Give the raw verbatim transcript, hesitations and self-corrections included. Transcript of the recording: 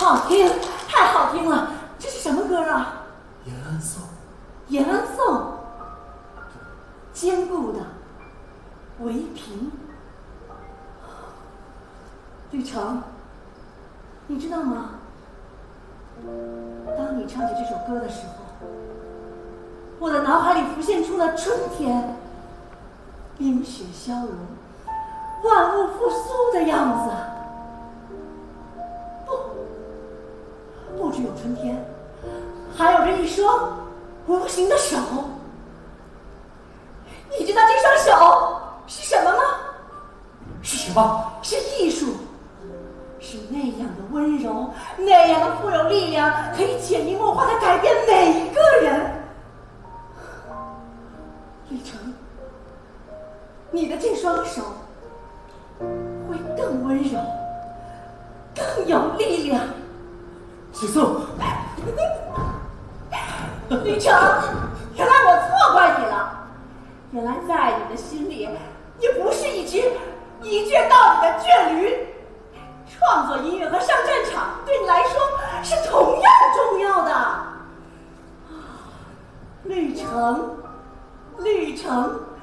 好听，太好听了！这是什么歌啊？ 延安颂。 延安颂，坚固的围屏。绿城，你知道吗？当你唱起这首歌的时候，我的脑海里浮现出了春天，冰雪消融，万物复苏的样子。不，不只有春天，还有着一双无形的手。你知道这双手是什么吗？ 是什么？ 是艺术，是那样的温柔，那样的富有力量，可以潜移默化地改变每一个人。李成，你的这双手会更温柔，更有力量。 许颂， 李成，原来我错怪你了。原来在你的心里，你不是一只一倔到底的倔驴。创作音乐和上战场对你来说是同样重要的。绿城，绿城，